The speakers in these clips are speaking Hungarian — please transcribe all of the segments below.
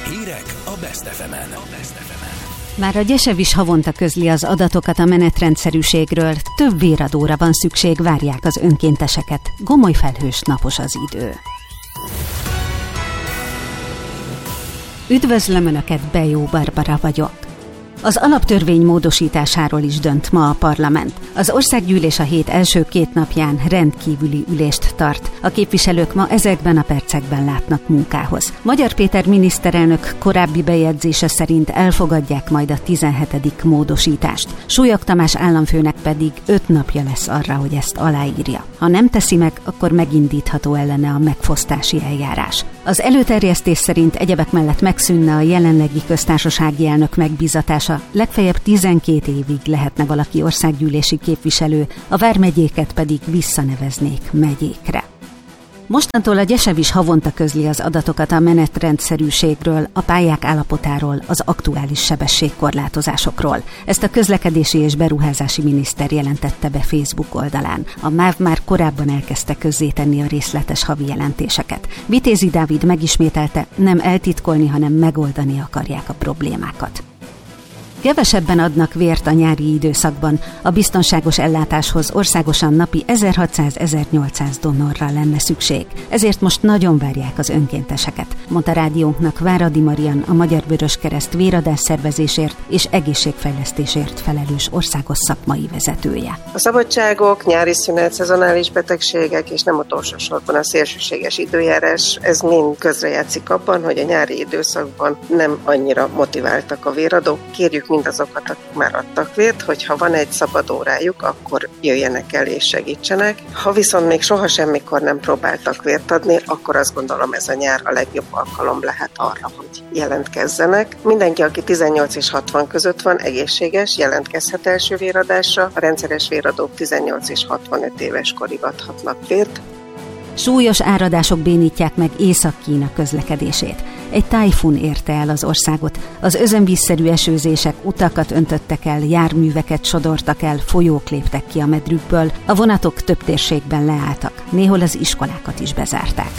Hírek a Best FM-en. Már a Gyesev is havonta közli az adatokat a menetrendszerűségről, több véradóra van szükség, várják az önkénteseket. Gomoly felhős, napos az idő. Üdvözlöm Önöket, Bejó Barbara vagyok. Az alaptörvény módosításáról is dönt ma a parlament. Az országgyűlés a hét első 2 napján rendkívüli ülést tart. A képviselők ma ezekben a percekben látnak munkához. Magyar Péter miniszterelnök korábbi bejegyzése szerint elfogadják majd a 17. módosítást. Súlyog Tamás államfőnek pedig 5 napja lesz arra, hogy ezt aláírja. Ha nem teszi meg, akkor megindítható ellene a megfosztási eljárás. Az előterjesztés szerint egyebek mellett megszűnne a jelenlegi köztársasági elnök megbízatása, legfeljebb 12 évig lehetne valaki országgyűlési képviselő, a vármegyéket pedig visszaneveznék megyékre. Mostantól a Gyesev is havonta közli az adatokat a menetrendszerűségről, a pályák állapotáról, az aktuális sebességkorlátozásokról. Ezt a közlekedési és beruházási miniszter jelentette be Facebook oldalán. A MÁV már korábban elkezdte közzétenni a részletes havi jelentéseket. Vitézi Dávid megismételte, nem eltitkolni, hanem megoldani akarják a problémákat. Kevesebben adnak vért a nyári időszakban. A biztonságos ellátáshoz országosan napi 1600-1800 donorra lenne szükség. Ezért most nagyon várják az önkénteseket, mondta rádiónknak Váradi Marian, a Magyar Vöröskereszt véradás szervezésért és egészségfejlesztésért felelős országos szakmai vezetője. A szabadságok, nyári szünet, szezonális betegségek és nem utolsó sorban a szélsőséges időjárás, ez mind közrejátszik abban, hogy a nyári időszakban nem annyira motiváltak a véradók. Kérjük mindazokat, akik már adtak vért, hogyha van egy szabad órájuk, akkor jöjjenek el és segítsenek. Ha viszont még soha semmikor nem próbáltak vért adni, akkor azt gondolom, ez a nyár a legjobb alkalom lehet arra, hogy jelentkezzenek. Mindenki, aki 18 és 60 között van, egészséges, jelentkezhet első véradásra. A rendszeres véradók 18 és 65 éves korig adhatnak vért. Súlyos áradások bénítják meg Észak-Kína közlekedését. Egy tájfun érte el az országot. Az özönvízszerű esőzések utakat öntöttek el, járműveket sodortak el, folyók léptek ki a medrükből, a vonatok több térségben leálltak, néhol az iskolákat is bezárták.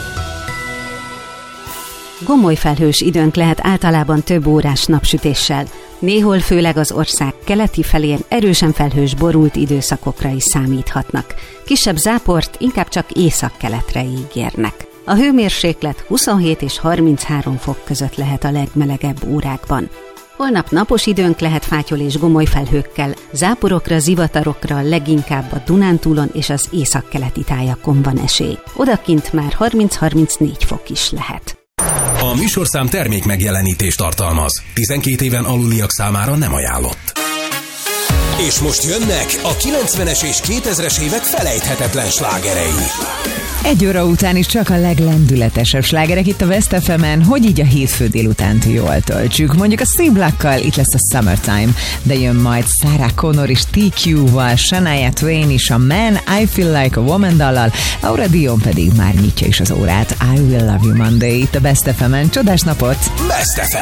Gomoly felhős időnk lehet általában több órás napsütéssel. Néhol, főleg az ország keleti felén erősen felhős, borult időszakokra is számíthatnak. Kisebb záport inkább csak északkeletre ígérnek. A hőmérséklet 27 és 33 fok között lehet a legmelegebb órákban. Holnap napos időnk lehet fátyol és gomoly felhőkkel, záporokra, zivatarokra leginkább a Dunántúlon és az északkeleti tájakon van esély. Odakint már 30-34 fok is lehet. A műsorszám termék megjelenítést tartalmaz. 12 éven aluliak számára nem ajánlott. És most jönnek a 90-es és 2000-es évek felejthetetlen slágerei. 1 óra után is csak a leglendületesebb slágerek itt a Best FM-en, hogy így a hétfő délutánt jól töltsük. Mondjuk a C-Blackkal itt lesz a Summertime, de jön majd Sarah Connor és TQ-val, Shania Twain is a Man, I Feel Like a Woman dallal, Aura Dion pedig már nyitja is az órát. I Will Love You Monday itt a Best FM-en. Csodás napot! Best FM!